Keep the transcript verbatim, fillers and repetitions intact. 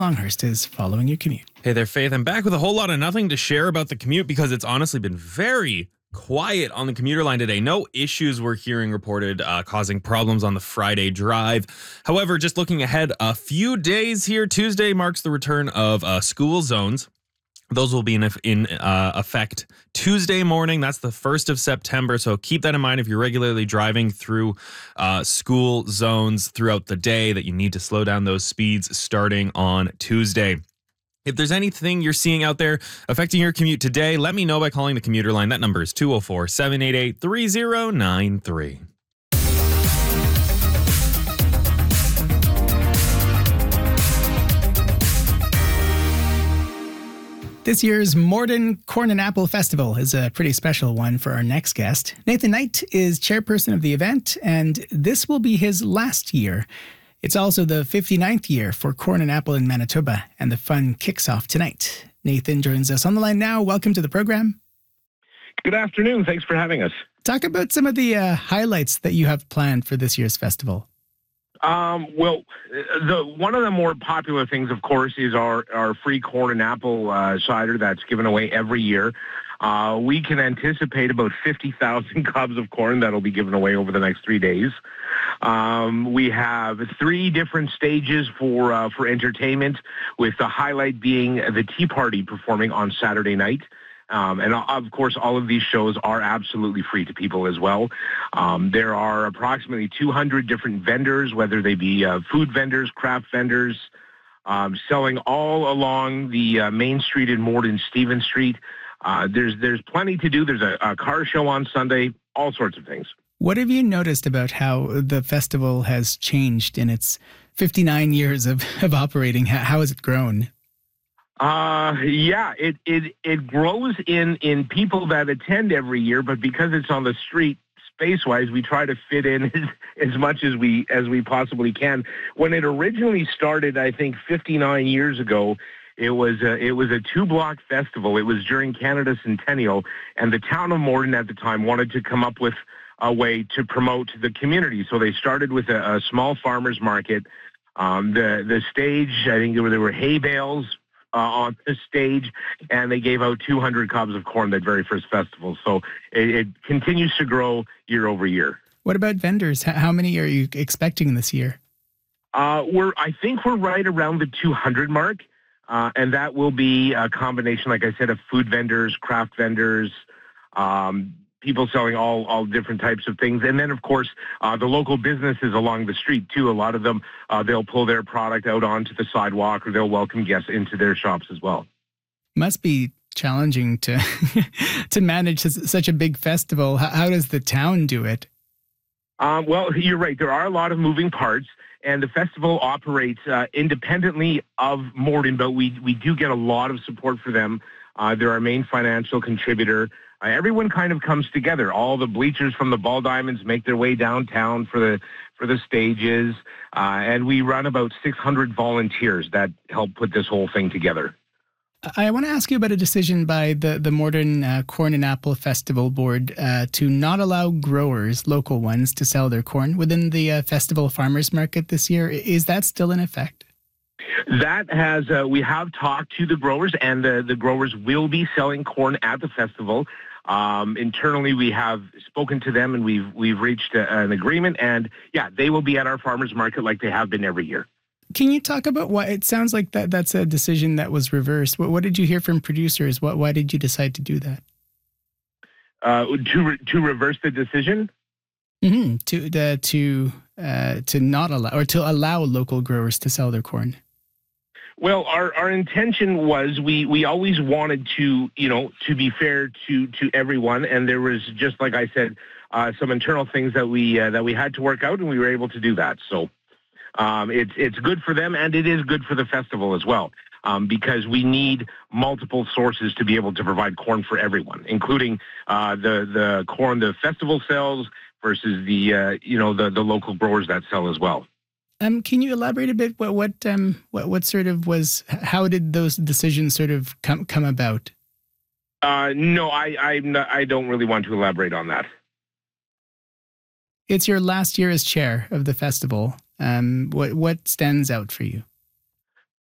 Longhurst is following your commute. Hey there, Faith. I'm back with a whole lot of nothing to share about the commute because it's honestly been very quiet on the commuter line today. No issues we're hearing reported uh, causing problems on the Friday drive. However, just looking ahead a few days here, Tuesday marks the return of uh, school zones. Those will be in, in uh, effect Tuesday morning. That's the first of September. So keep that in mind if you're regularly driving through uh, school zones throughout the day, that you need to slow down those speeds starting on Tuesday. If there's anything you're seeing out there affecting your commute today, let me know by calling the commuter line. That number is two oh four, seven eight eight, three oh nine three. This year's Morden Corn and Apple Festival is a pretty special one for our next guest. Nathan Knight is chairperson of the event, and this will be his last year. It's also the fifty-ninth year for Corn and Apple in Manitoba, and the fun kicks off tonight. Nathan joins us on the line now. Welcome to the program. Good afternoon. Thanks for having us. Talk about some of the uh, highlights that you have planned for this year's festival. Um, well, the one of the more popular things, of course, is our, our free corn and apple uh, cider that's given away every year. Uh, we can anticipate about fifty thousand cobs of corn that'll be given away over the next three days. Um, we have three different stages for uh, for entertainment, with the highlight being the Tea Party performing on Saturday night. Um, and of course, all of these shows are absolutely free to people as well. Um, there are approximately two hundred different vendors, whether they be uh, food vendors, craft vendors, um, selling all along the uh, main street in Morden, Stephen Street. Uh, there's there's plenty to do. There's a, a car show on Sunday, all sorts of things. What have you noticed about how the festival has changed in its fifty-nine years of, of operating? How, how has it grown? Uh, yeah, it, it, it grows in, in people that attend every year, but because it's on the street, space-wise, we try to fit in as, as much as we, as we possibly can. When it originally started, I think fifty-nine years ago, it was a, it was a two-block festival. It was during Canada's Centennial, and the town of Morden at the time wanted to come up with a way to promote the community. So they started with a, a small farmer's market. Um, the, the stage, I think there were, there were hay bales Uh, on the stage, and they gave out two hundred cobs of corn that very first festival. So it, it continues to grow year over year. What about vendors? How many are you expecting this year? Uh, we're, I think we're right around the two hundred mark, uh, and that will be a combination, like I said, of food vendors, craft vendors, um, people selling all, all different types of things. And then, of course, uh, the local businesses along the street, too. A lot of them, uh, they'll pull their product out onto the sidewalk, or they'll welcome guests into their shops as well. Must be challenging to to manage such a big festival. How, how does the town do it? Um, well, you're right. There are a lot of moving parts, and the festival operates uh, independently of Morden, but we, we do get a lot of support for them. Uh, they're our main financial contributor. Uh, everyone kind of comes together. All the bleachers from the Ball Diamonds make their way downtown for the for the stages, uh, and we run about six hundred volunteers that help put this whole thing together. I want to ask you about a decision by the, the Morden uh, Corn and Apple Festival Board uh, to not allow growers, local ones, to sell their corn within the uh, festival farmers market this year. Is that still in effect? That has, uh, we have talked to the growers, and the, the growers will be selling corn at the festival. Um, internally, we have spoken to them, and we've we've reached a, an agreement, and yeah, they will be at our farmers market like they have been every year. Can you talk about why it sounds like that that's a decision that was reversed? What, what did you hear from producers? What, why did you decide to do that? Uh, to re- to reverse the decision? Mm-hmm. To the, to uh, to not allow or to allow local growers to sell their corn. Well, our, our intention was we, we always wanted to, you know, to be fair to, to everyone. And there was, just like I said, uh, some internal things that we uh, that we had to work out, and we were able to do that. So um, it's it's good for them, and it is good for the festival as well, um, because we need multiple sources to be able to provide corn for everyone, including uh, the the corn the festival sells versus the uh, you know the the local growers that sell as well. Um, can you elaborate a bit? What what um what what sort of was? How did those decisions sort of come come about? Uh, no, I I'm not, I don't really want to elaborate on that. It's your last year as chair of the festival. Um, what what stands out for you?